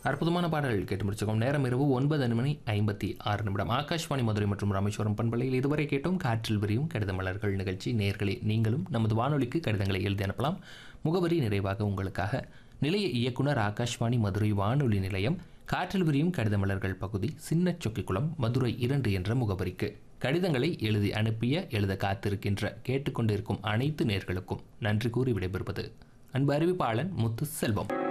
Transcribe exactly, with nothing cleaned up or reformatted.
அற்புதமான பாடல்கள் கேட்டு முடிச்சிருக்கோம். நேரம் இரவு ஒன்பது மணி ஐம்பத்தி ஆறு நிமிடம். ஆகாஷ்வாணி மதுரை மற்றும் ராமேஸ்வரம் பண்பலையில் இதுவரை கேட்டோம் காற்றில் விரியும் கடித மலர்கள் நிகழ்ச்சி. நேயர்களே, நீங்களும் நமது வானொலிக்கு கடிதங்களை எழுதி அனுப்பலாம். முகவரி நிறைவாக உங்களுக்காக நிலைய இயக்குனர் ஆகாஷ்வாணி மதுரை வானொலி நிலையம், காற்றில் விரியும் கடித மலர்கள் பகுதி, சின்ன சொக்கிக்குளம், மதுரை இரண்டு என்ற முகவரிக்கு கடிதங்களை எழுதி அனுப்பிய எழுத காத்திருக்கின்ற கேட்டுக்கொண்டிருக்கும் அனைத்து நேயர்களுக்கும் நன்றி கூறி விடைபெறுவது அன்பு அறிவிப்பாளன் முத்து செல்வம்.